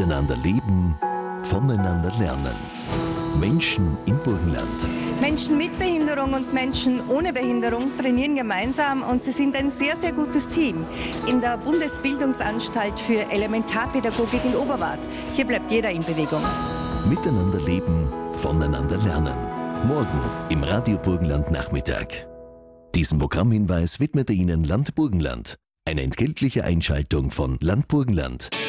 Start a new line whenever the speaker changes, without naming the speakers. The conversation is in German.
Miteinander leben, voneinander lernen. Menschen im Burgenland.
Menschen mit Behinderung und Menschen ohne Behinderung trainieren gemeinsam und sie sind ein sehr, sehr gutes Team. In der Bundesbildungsanstalt für Elementarpädagogik in Oberwart. Hier bleibt jeder in Bewegung.
Miteinander leben, voneinander lernen. Morgen im Radio Burgenland Nachmittag. Diesen Programmhinweis widmete Ihnen Land Burgenland. Eine entgeltliche Einschaltung von Land Burgenland.